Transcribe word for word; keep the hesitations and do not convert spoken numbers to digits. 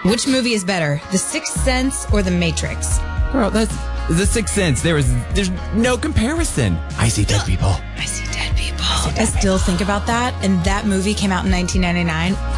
Which movie is better, The Sixth Sense or The Matrix? Girl, that's The Sixth Sense. There is, there's no comparison. I see dead people. I see dead people. I still think about that, and that movie came out in nineteen ninety-nine.